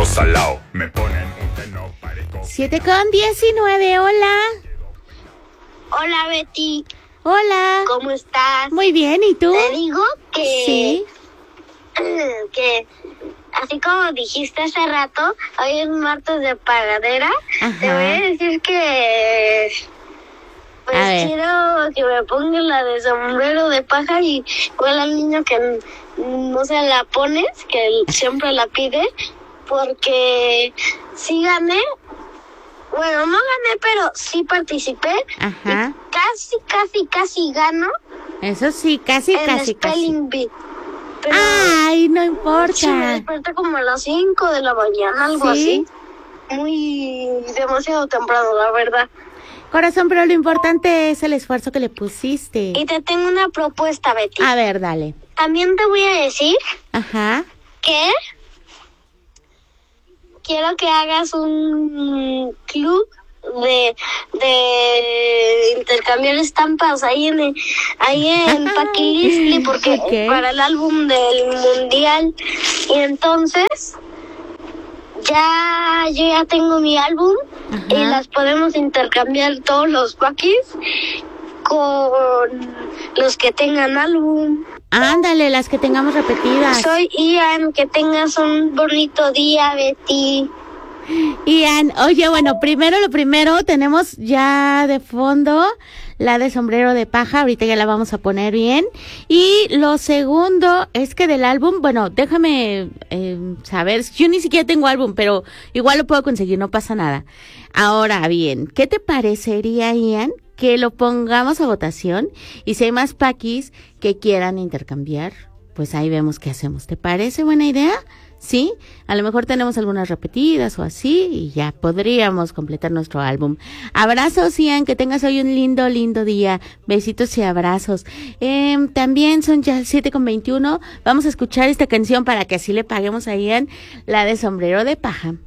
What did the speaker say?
salado, me ponen un teno parejo. 7:19, hola. Hola Betty, Hola. ¿cómo estás? Muy bien, ¿y tú? Te digo que, Sí. que así como dijiste hace rato, hoy es martes de pagadera. Ajá. Te voy a decir que A ver. quiero que me pongan la de sombrero de paja y igual al niño que no se la pones, que él siempre la pide, porque sí gané. Bueno, no gané, pero sí participé. Ajá. Y casi gano Eso sí, casi, en casi. Spelling Bee. Pero Ay, no sí, me importa. desperté como a las 5 de la mañana, algo ¿Sí? así. Muy demasiado temprano, la verdad. Corazón, pero lo importante es el esfuerzo que le pusiste. Y te tengo una propuesta, Betty. A ver, dale. También te voy a decir Ajá. que quiero que hagas un club de intercambiar estampas ahí en Paquilistli, porque Ok. para el álbum del mundial. Y entonces yo ya tengo mi álbum. Ajá. Y las podemos intercambiar todos los paquis con los que tengan álbum. Ándale, las que tengamos repetidas. Soy Ian, que tengas un bonito día, Betty. Ian, oye, bueno, lo primero, tenemos ya de fondo la de sombrero de paja, ahorita ya la vamos a poner bien. Y lo segundo es que del álbum, bueno, déjame saber, yo ni siquiera tengo álbum, pero igual lo puedo conseguir, no pasa nada. Ahora bien, ¿qué te parecería, Ian, que lo pongamos a votación? Y si hay más paquis que quieran intercambiar, pues ahí vemos qué hacemos. ¿Te parece buena idea? ¿Sí? A lo mejor tenemos algunas repetidas o así y ya podríamos completar nuestro álbum. Abrazos, Ian, que tengas hoy un lindo, lindo día. Besitos y abrazos. También son ya 7:21. Vamos a escuchar esta canción para que así le paguemos a Ian, la de sombrero de paja.